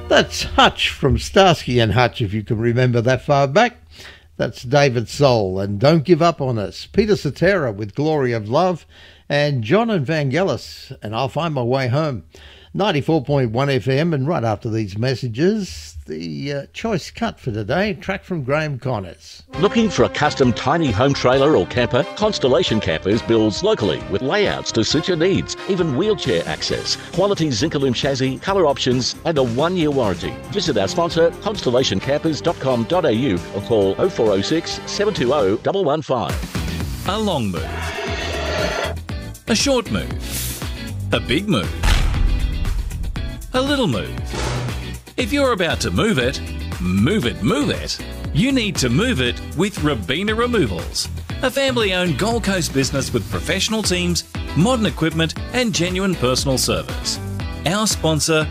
That's Hutch from Starsky and Hutch, if you can remember that far back. That's David Soul and Don't Give Up on Us. Peter Cetera with Glory of Love, and John and Vangelis and I'll Find My Way Home. 94.1 FM, and right after these messages, the choice cut for today, track from Graham Connors. Looking for a custom tiny home trailer or camper? Constellation Campers builds locally with layouts to suit your needs, even wheelchair access, quality Zincalume chassis, colour options and a 1-year warranty. Visit our sponsor constellationcampers.com.au or call 0406 720 115. A long move. A short move. A big move. A little move. If you're about to move it, you need to move it with Robina Removals, a family-owned Gold Coast business with professional teams, modern equipment and genuine personal service. Our sponsor,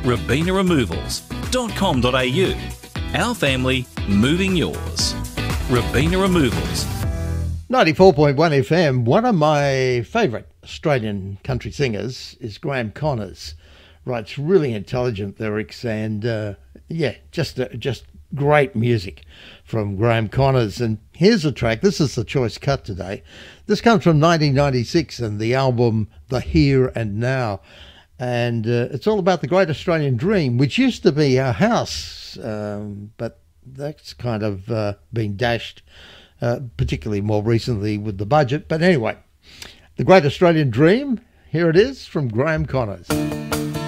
robinaremovals.com.au. Our family, moving yours. Robina Removals. 94.1 FM, one of my favourite Australian country singers is Graham Connors. Writes really intelligent lyrics and, just great music from Graham Connors. And here's a track. This is the choice cut today. This comes from 1996 and the album The Here and Now. And it's all about the Great Australian Dream, which used to be our house, but that's kind of been dashed, particularly more recently with the budget. But anyway, the Great Australian Dream, here it is from Graham Connors.